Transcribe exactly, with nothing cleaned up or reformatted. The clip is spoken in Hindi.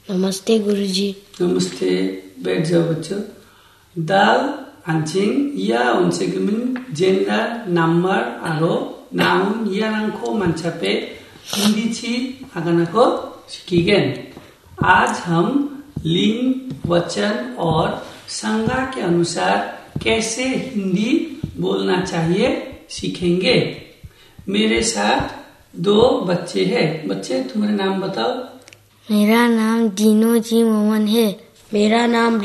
नमस्ते गुरुजी। नमस्ते, बैठ जाओ बच्चों। दाल anjing ia unsegemin gender number aro noun iarangko manchape Hindi ची आगना सीखिगेन। आज हम लिंग, वचन और संज्ञा के अनुसार कैसे हिंदी बोलना चाहिए सीखेंगे। मेरे साथ दो बच्चे हैं। बच्चे तुम्हारा नाम बताओ। मेरा नाम दीनो जी मोमन है। मेरा नाम